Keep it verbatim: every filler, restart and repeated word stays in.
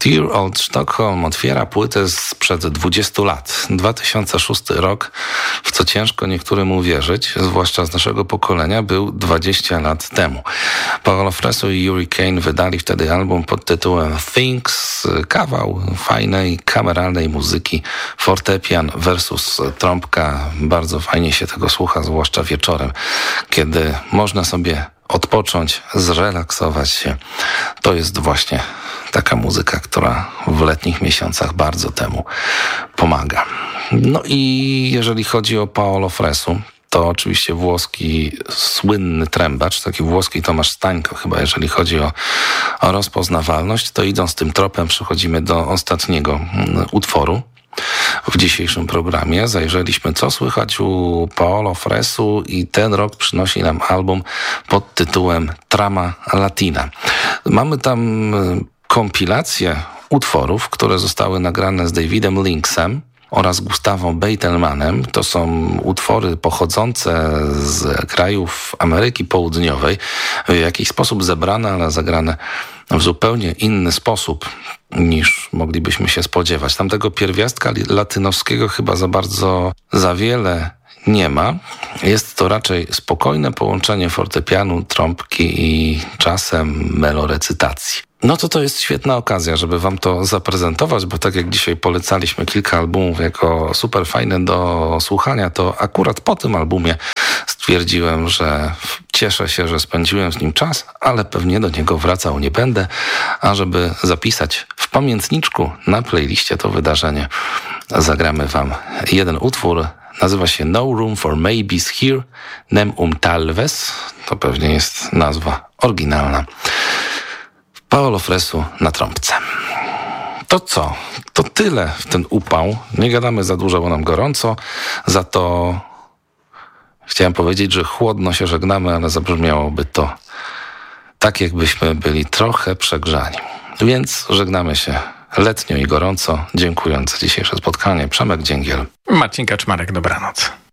Dear Old Stockholm otwiera płytę sprzed dwudziestu lat. dwa tysiące szósty rok, w co ciężko niektórym uwierzyć, zwłaszcza z naszego pokolenia, był dwadzieścia lat temu. Paolo Fresu i Yuri Kane wydali wtedy album pod tytułem Things, kawał fajnej, kameralnej muzyki, fortepian versus trąbka. Bardzo fajnie się tego słucha, zwłaszcza wieczorem, kiedy można sobie odpocząć, zrelaksować się. To jest właśnie taka muzyka, która w letnich miesiącach bardzo temu pomaga. No i jeżeli chodzi o Paolo Fresu, to oczywiście włoski słynny trębacz, taki włoski Tomasz Stańko chyba, jeżeli chodzi o, o rozpoznawalność, to idąc tym tropem przechodzimy do ostatniego utworu w dzisiejszym programie. Zajrzeliśmy, co słychać u Paolo Fresu, i ten rok przynosi nam album pod tytułem Trama Latina. Mamy tam kompilację utworów, które zostały nagrane z Davidem Lynxem oraz Gustawą Beitelmanem. To są utwory pochodzące z krajów Ameryki Południowej, w jakiś sposób zebrane, ale zagrane w zupełnie inny sposób niż moglibyśmy się spodziewać. Tamtego pierwiastka latynosskiego chyba za bardzo za wiele nie ma. Jest to raczej spokojne połączenie fortepianu, trąbki i czasem melorecytacji. No to to jest świetna okazja, żeby wam to zaprezentować, bo tak jak dzisiaj polecaliśmy kilka albumów jako super fajne do słuchania, to akurat po tym albumie stwierdziłem, że cieszę się, że spędziłem z nim czas, ale pewnie do niego wracał nie będę, a żeby zapisać w pamiętniczku na playliście to wydarzenie, zagramy wam jeden utwór. Nazywa się No Room for Maybes Here, Nem um Talvez. To pewnie jest nazwa oryginalna. Paolo Fresu na trąbce. To co? To tyle w ten upał. Nie gadamy za dużo, bo nam gorąco. Za to chciałem powiedzieć, że chłodno się żegnamy, ale zabrzmiałoby to tak, jakbyśmy byli trochę przegrzani. Więc żegnamy się letnio i gorąco, dziękując za dzisiejsze spotkanie. Przemek Dzięgiel. Marcin Kaczmarek, dobranoc.